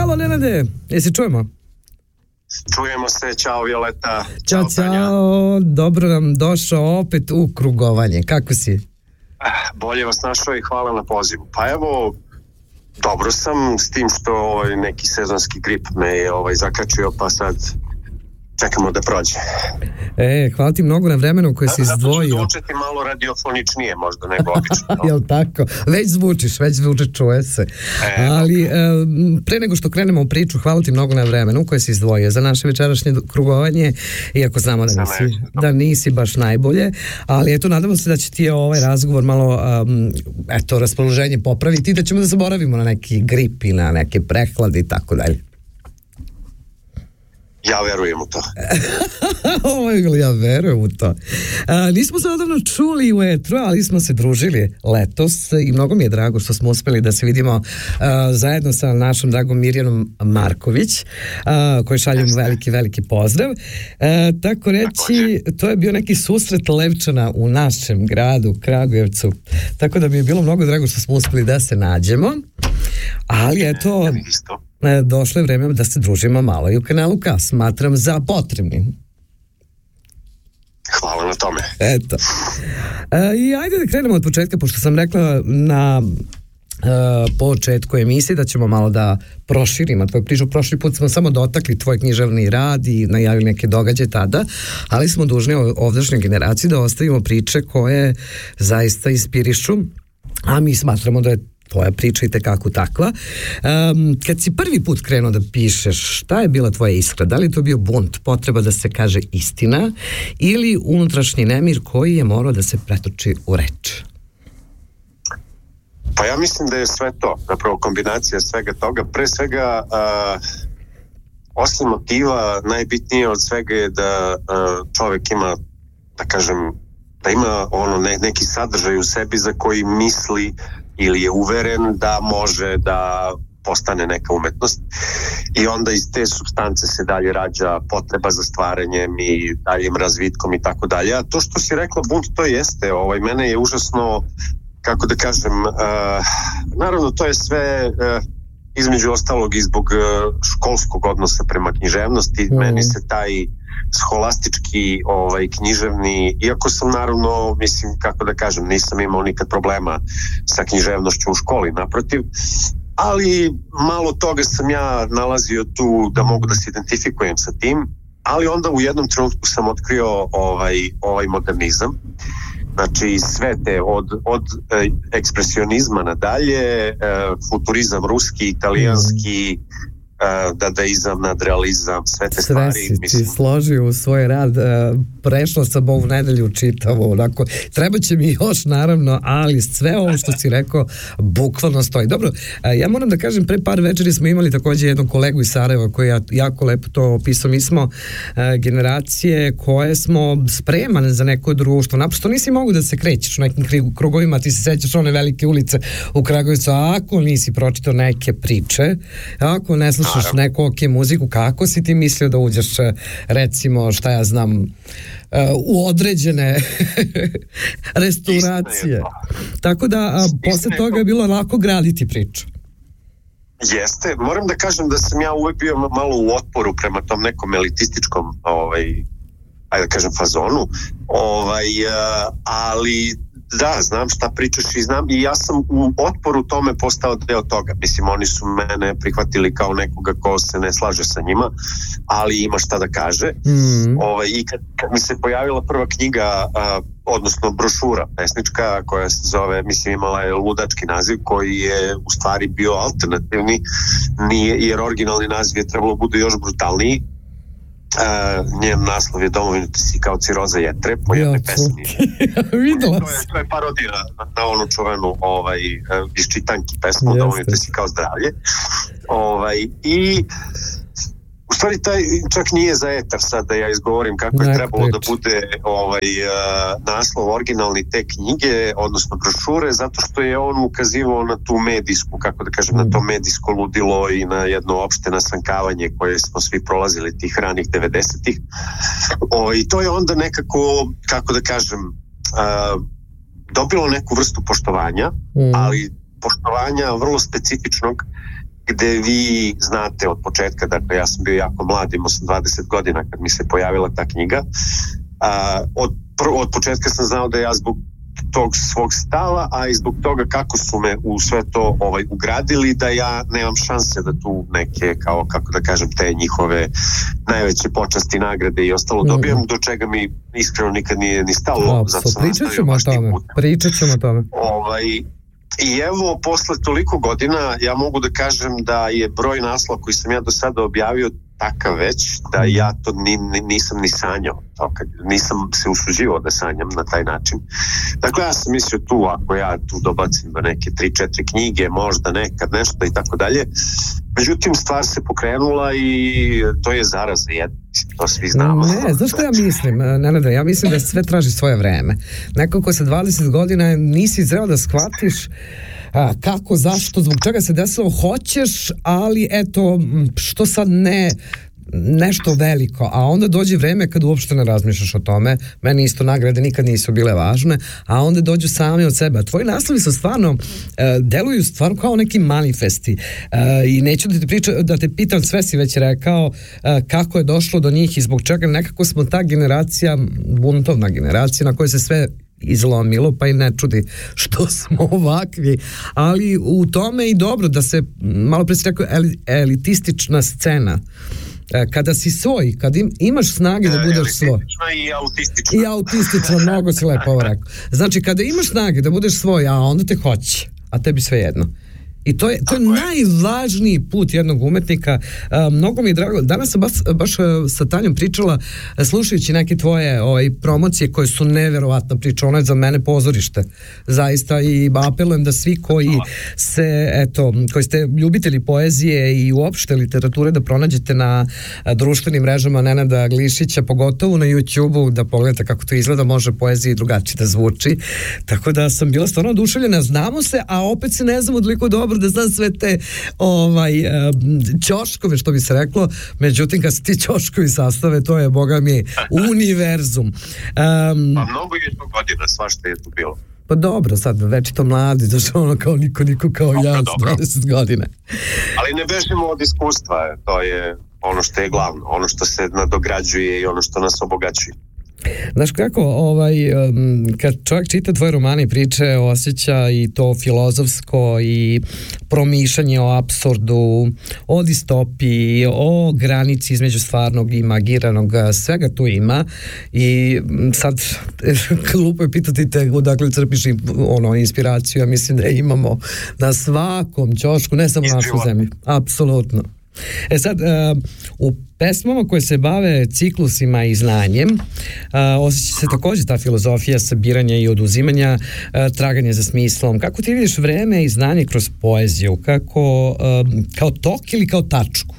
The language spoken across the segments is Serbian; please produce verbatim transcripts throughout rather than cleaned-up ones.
Halo Nenade, jesi čujemo? Čujemo se, čao Violeta. Ćao, čao, čao, dobro nam došao opet u krugovanje, kako si? Bolje vas našao i hvala na pozivu. Pa evo, dobro sam, s tim što ovaj, neki sezonski grip me je ovaj, zakačio, pa sad čekamo da prođe. E, hvala ti mnogo na vremenu koje si izdvojio. Zato ću zvučati malo radiofoničnije možda nego obično. Jel tako? Već zvučiš, već zvučiš, čuje se. E, Ali e, pre nego što krenemo u priču, hvala ti mnogo na vremenu koje si izdvojio za naše večerašnje krugovanje, iako znamo da nisi, da nisi baš najbolje, ali eto, nadamo se da će ti ovaj razgovor malo um, eto, raspoloženje popraviti i da ćemo da zaboravimo na neki grip i na neke prehlade i tako dalje. Ja verujem u to. Ja verujem u to. A, nismo se odavno čuli u etru, ali smo se družili letos i mnogo mi je drago što smo uspeli da se vidimo a, zajedno sa našom dragom Mirjanom Marković, a, koji šaljemo veliki, veliki pozdrav. A, tako reći, to je bio neki susret Levčana u našem gradu, Kragujevcu. Tako da mi je bilo mnogo drago što smo uspeli da se nađemo. Ali eto, došlo je vreme da se družimo malo i u kanalu K, smatram za potrebnim. Hvala na tome. Eto. E, I ajde da krenemo od početka, pošto sam rekla na e, početku emisije da ćemo malo da proširimo tvoju priču. Prošli put smo samo dotakli tvoj književni rad i najavili neke događaje tada, ali smo dužni ovdašnjoj generaciji da ostavimo priče koje zaista inspirišu, a mi smatramo da je tvoja priča i tekako takva. Um, kad si prvi put krenuo da pišeš, šta je bila tvoja iskra? Da li je to bio bunt, potreba da se kaže istina ili unutrašnji nemir koji je morao da se pretoči u reč? Pa ja mislim da je sve to, zapravo kombinacija svega toga. Pre svega, uh, osim motiva, najbitnije od svega je da uh, čovjek ima, da kažem, da ima ono ne, neki sadržaj u sebi za koji misli ili je uveren da može da postane neka umetnost i onda iz te supstance se dalje rađa potreba za stvaranjem i daljim razvitkom i tako dalje. A to što si rekla bunt, to jeste, ovaj, mene je užasno, kako da kažem, uh, naravno to je sve uh, između ostalog i zbog uh, školskog odnosa prema književnosti. Mm. Meni se taj scholastički ovaj, književni, iako sam naravno, mislim, kako da kažem, nisam imao nikad problema sa književnošću u školi, naprotiv, ali malo toga sam ja nalazio tu da mogu da se identifikujem sa tim, ali onda u jednom trenutku sam otkrio ovaj, ovaj modernizam. Znači sve te od, od e, ekspresionizma nadalje, e, futurizam ruski, italijanski, e, dadaizam, nadrealizam, sve te sve stvari. Si mislim. ti složio u svoj rad, e, prešla sam ovu nedelju čitavo, onako, treba će mi još naravno, ali sve ovo što si rekao bukvalno stoji. Dobro, e, ja moram da kažem, pre par večeri smo imali također jednog kolegu iz Sarajeva koji je jako lepo to opisao. Mi smo e, generacije koje smo spremane za neko društvo, naprosto nisi mogu da se krećeš u nekim krugovima, ti se sećaš one velike ulice u Kragujevcu, ako nisi pročitao neke priče, ako ne slušaš neku ok muziku, kako si ti mislio da uđeš, recimo, šta ja znam, u određene restauracije. Tako da a, posle toga je bilo lako graditi priču. Jeste, moram da kažem da sam ja uvek bio malo u otporu prema tom nekom elitističkom ovaj, ajde da kažem fazonu, ovaj, ali da, znam šta pričaš i znam i ja sam u otporu tome postao deo toga. Mislim, oni su mene prihvatili kao nekoga ko se ne slaže sa njima, ali ima šta da kaže. Mm. Ovaj, i kad, kad mi se pojavila prva knjiga, a, odnosno brošura pesnička koja se zove, mislim, imala je ludački naziv koji je u stvari bio alternativni, nije, jer originalni naziv je trebalo bude još brutalniji. Uh, njen naslov je Domovinu ti si kao ciroza jetre po jednoj pesmi. Videla to, je, to je parodija na, na onu čuvenu ovaj, iz čitanki pesmu Domovinu ti si kao zdravlje. Ovaj, I u stvari taj čak nije za etar sad da ja izgovorim kako je trebalo da bude ovaj, uh, naslov originalni te knjige, odnosno brošure, zato što je on ukazivao na tu medijsku, kako da kažem, mm. na to medijsko ludilo i na jedno opšte nasankavanje koje smo svi prolazili tih ranih devedesetih. O, I to je onda nekako, kako da kažem, uh, dobilo neku vrstu poštovanja, mm. ali poštovanja vrlo specifičnog gde vi znate od početka, dakle ja sam bio jako mlad, imao sam dvadeset godina kad mi se pojavila ta knjiga, a, od, od početka sam znao da ja zbog tog svog stava, a i zbog toga kako su me u sve to ovaj, ugradili, da ja nemam šanse da tu neke, kao kako da kažem, te njihove najveće počasti, nagrade i ostalo mm. dobijem, do čega mi iskreno nikad nije ni stalo. Zato sam pričat ćemo o tome. Pričat ćemo o tome. Ovaj, I evo, posle toliko godina ja mogu da kažem da je broj naslova koji sam ja do sada objavio takav već da ja to ni, ni, nisam ni sanjao, kad nisam se usuđivao da sanjam na taj način. Dakle, ja sam mislio tu, ako ja tu dobacim do neke tri četiri knjige, možda nekad nešto i tako dalje. Međutim, stvar se pokrenula i to je zaraza jedna, to svi znamo. Ne, znaš što ja mislim, Nenade, ja mislim da sve traži svoje vreme. Nekako sa dvadeset godina nisi zreo da shvatiš a, kako, zašto, zbog čega se desilo, hoćeš, ali eto, što sad ne nešto veliko, a onda dođe vreme kad uopšte ne razmišljaš o tome. Meni isto nagrade nikad nisu bile važne, a onda dođu sami od sebe. A tvoji naslovi su stvarno uh, deluju stvarno kao neki manifesti uh, i neću da te, priča, da te pitam, sve si već rekao uh, kako je došlo do njih i zbog čega. Nekako smo ta generacija, buntovna generacija na kojoj se sve izlomilo, pa i ne čudi što smo ovakvi, ali u tome i dobro da se, malo pre si rekao, elitistična scena, kada si svoj, kada im, imaš snage da budeš svoj. I autistična. I autistična, mnogo si lepo ovo rekao. Znači, kada imaš snage da budeš svoj, a onda te hoće, a tebi sve jedno. I to je, to je najvažniji put jednog umetnika. Uh, mnogo mi je drago. Danas sam baš, baš uh, sa Tanjom pričala, uh, slušajući neke tvoje ovaj, promocije koje su neverovatna priča. Ono je za mene pozorište. Zaista, i apelujem da svi koji se, eto, koji ste ljubitelji poezije i uopšte literature, da pronađete na uh, društvenim mrežama Nenada Glišića, pogotovo na YouTubeu, da pogledate kako to izgleda, može poezija i drugačije da zvuči. Tako da sam bila stvarno oduševljena. Znamo se, a opet se ne znamo toliko dobro da znam sve te ovaj, ćoškove, što bi se reklo, međutim kad se ti ćoškovi sastave, to je, boga mi, univerzum. Um, pa mnogo je to godina, svašta je tu bilo. Pa dobro, sad večito mladi, došlo ono kao niko, niko kao dobro, ja s dvadeset godina. Ali ne bežimo od iskustva, to je ono što je glavno, ono što se nadograđuje i ono što nas obogaćuje. Znaš kako, ovaj, kad čovjek čita tvoje romane i priče, osjeća i to filozofsko i promišljanje o apsurdu, o distopiji, o granici između stvarnog i imagiranog, svega tu ima. I sad glupo je pitati te odakle crpiš ono, inspiraciju, ja mislim da je imamo na svakom ćošku, ne samo na našoj zemlji. Apsolutno. E sad, uh, u pesmama koje se bave ciklusima i znanjem, uh, osjeća se također ta filozofija sabiranja i oduzimanja, uh, traganje za smislom. Kako ti vidiš vreme i znanje kroz poeziju? Kako, uh, kao tok ili kao tačku?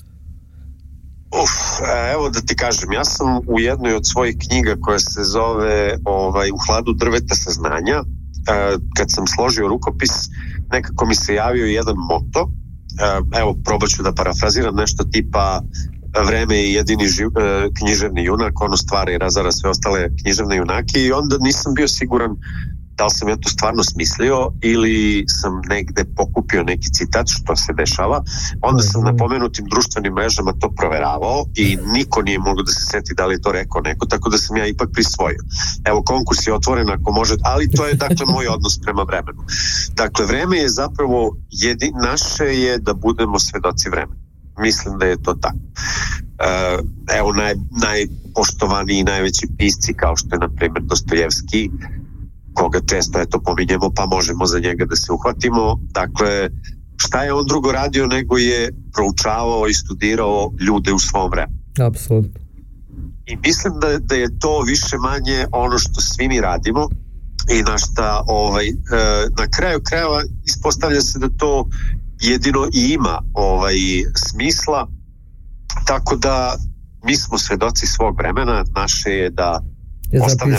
Uf, evo da ti kažem, ja sam u jednoj od svojih knjiga koja se zove ovaj, U hladu drveta saznanja, uh, kad sam složio rukopis, nekako mi se javio jedan moto. Evo, probat ću da parafraziram nešto tipa vreme je jedini živ, književni junak, ono stvara i razara sve ostale književne junake, i onda nisam bio siguran da li sam ja to stvarno smislio ili sam negde pokupio neki citat, što se dešava. Onda sam na pomenutim društvenim mrežama to proveravao i niko nije mogao da se seti da li je to rekao neko, tako da sam ja ipak prisvojio. Evo, konkurs je otvoren ako može, ali to je dakle moj odnos prema vremenu. Dakle, vreme je zapravo jedin, naše je da budemo svedoci vremena. Mislim da je to tako. Uh, evo, naj, najpoštovaniji i najveći pisci kao što je na primjer Dostojevski, koga često eto pominjemo, pa možemo za njega da se uhvatimo. Dakle, šta je on drugo radio nego je proučavao i studirao ljude u svom vremenu. Apsolutno. I mislim da, da je to više manje ono što svi mi radimo i na šta ovaj, e, na kraju krajeva ispostavlja se da to jedino i ima ovaj, smisla, tako da mi smo svedoci svog vremena, naše je da ostavljamo